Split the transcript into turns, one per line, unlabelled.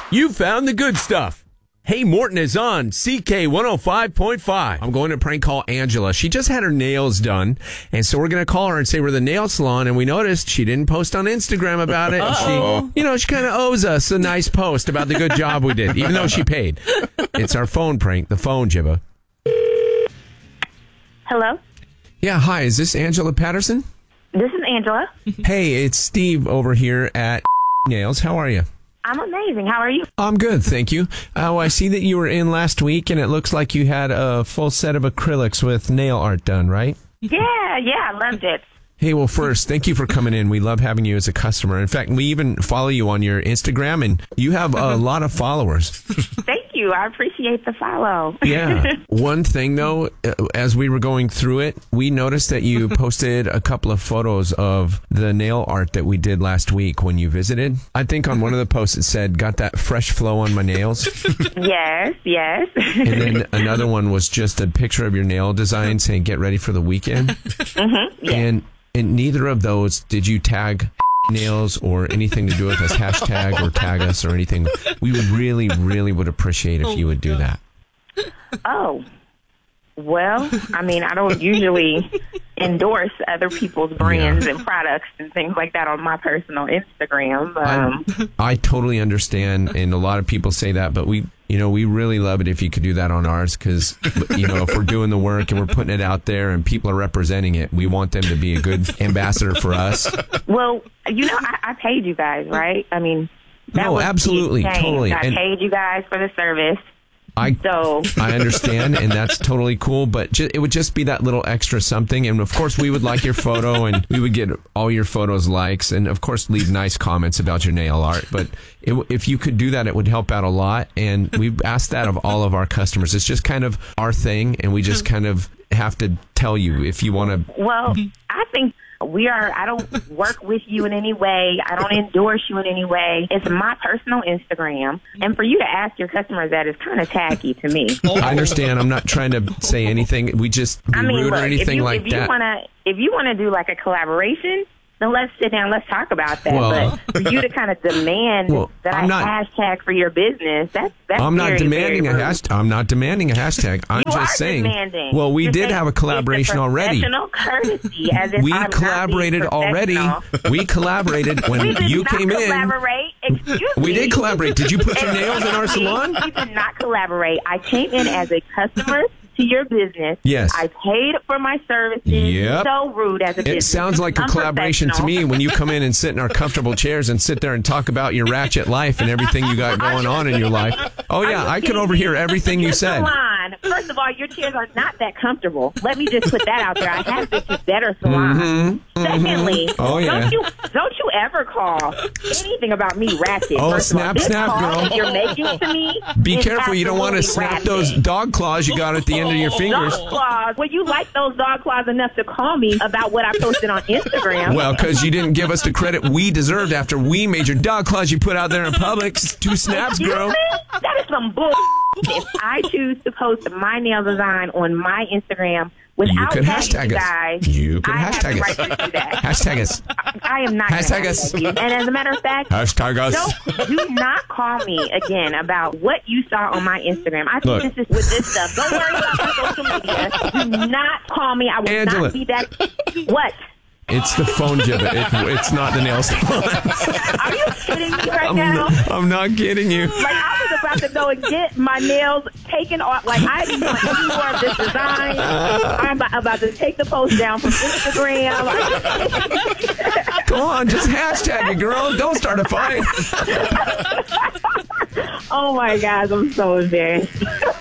You found the good stuff. Hey, Morton is on CK 105.5. I'm going to prank call Angela. She just had her nails done, and so we're going to call her and say we're the nail salon, and we noticed she didn't post on Instagram about it. She kind of owes us a nice post about the good job we did, even though she paid. It's our phone prank, the phone jibba.
Hello?
Yeah, hi, is this Angela Patterson?
This is Angela.
Hey, it's Steve over here at Nails. How are you?
I'm amazing. How are you?
I'm good, thank you. I see that you were in last week, and it looks like you had a full set of acrylics with nail art done, right?
Yeah, I loved it.
Hey, well, first, thank you for coming in. We love having you as a customer. In fact, we even follow you on your Instagram, and you have a lot of followers.
Thank you. I appreciate the follow.
Yeah. One thing, though, as we were going through it, we noticed that you posted a couple of photos of the nail art that we did last week when you visited. I think on one of the posts it said, got that fresh flow on my nails.
Yes.
And then another one was just a picture of your nail design saying, get ready for the weekend.
Mm-hmm. Yes.
And in neither of those did you tag nails or anything to do with us, hashtag or tag us or anything. We would really, really would appreciate if you would do that.
Oh, well, I mean, I don't usually endorse other people's brands and products and things like that on my personal Instagram.
I totally understand, and a lot of people say that, but we really love it if you could do that on ours because, if we're doing the work and we're putting it out there and people are representing it, we want them to be a good ambassador for us.
Well, I paid you guys, right? I mean,
absolutely, totally.
I paid you guys for the service.
I understand, and that's totally cool, but it would just be that little extra something, and of course we would like your photo, and we would get all your photos likes, and of course leave nice comments about your nail art, but if you could do that, it would help out a lot, and we've asked that of all of our customers. It's just kind of our thing, and we just kind of have to tell you if you want to.
Well, I think I don't work with you in any way. I don't endorse you in any way. It's my personal Instagram. And for you to ask your customers that is kind of tacky to me.
I understand. I'm not trying to say anything. We just be rude or anything like that.
If you want to do like a collaboration, then let's sit down, let's talk about that. But for you to kind of demand that I hashtag for your business, that's
I'm not demanding a hashtag. I'm not demanding a hashtag. I'm just saying.
Demanding.
Well, we did have a collaboration already.
Courtesy, as if
we collaborated already. We collaborated when you came in.
Excuse me.
We did collaborate. Did you put your nails in our salon?
We did not collaborate. I came in as a customer to your business.
Yes.
I paid for my services.
Yep.
So rude as a business.
It sounds like a collaboration to me when you come in and sit in our comfortable chairs and sit there and talk about your ratchet life and everything you got going on in your life. Oh, yeah, I could overhear everything you said.
First of all, your chairs are not that comfortable. Let me just put that out there. I have been to better salons. Secondly, don't you ever call anything about me ratchet.
Oh, snap, girl.
You're making to me.
Be careful. You don't want to snap those dog claws you got at the end of your fingers.
Dog claws. Well, you like those dog claws enough to call me about what I posted on Instagram.
Well, because you didn't give us the credit we deserved after we made your dog claws you put out there in public. 2 snaps, girl.
That is some bull. If I choose to post my nail design on my Instagram without tagging you guys,
you could hashtag
us. Right to do that.
Hashtag us.
I am not
hashtag us.
You. And as a matter of fact,
hashtag us.
Do not call me again about what you saw on my Instagram. I think this is with this stuff. Don't worry about my social media. Do not call me. I will not be that. What?
It's the phone jibba. It's not the nail salon.
Are you kidding me right now?
I'm not kidding you.
Like, I was about to go and get my nails taken off. Like, I didn't want any more of this design. I'm about to take the post down from Instagram.
Come on, just hashtag it, girl. Don't start a fight.
Oh, my God. I'm so embarrassed.